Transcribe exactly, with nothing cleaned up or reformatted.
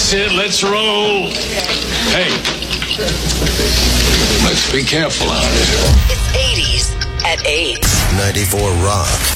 That's it. Let's roll. Hey, let's be careful out there. It's eighties at eight. ninety-four Rock.